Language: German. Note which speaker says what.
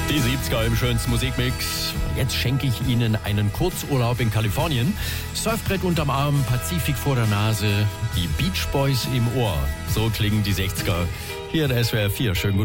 Speaker 1: Die 70er im schönsten Musikmix. Jetzt schenke ich Ihnen einen Kurzurlaub in Kalifornien. Surfbrett unterm Arm, Pazifik vor der Nase, die Beach Boys im Ohr. So klingen die 60er. Hier in SWR 4. Schönen guten